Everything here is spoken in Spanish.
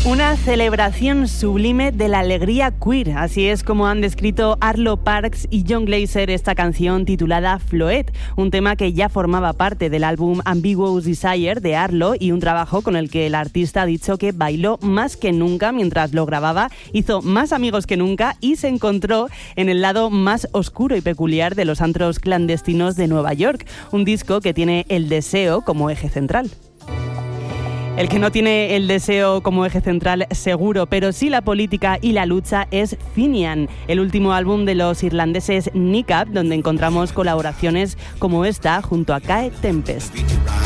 Una celebración sublime de la alegría queer. Así es como han descrito Arlo Parks y John Glaser esta canción titulada Floet, un tema que ya formaba parte del álbum Ambiguous Desire de Arlo y un trabajo con el que el artista ha dicho que bailó más que nunca mientras lo grababa, hizo más amigos que nunca y se encontró en el lado más oscuro y peculiar de los antros clandestinos de Nueva York, un disco que tiene el deseo como eje central. El que no tiene el deseo como eje central seguro, pero sí la política y la lucha es Finian, el último álbum de los irlandeses Nick Up, donde encontramos colaboraciones como esta junto a Kae Tempest.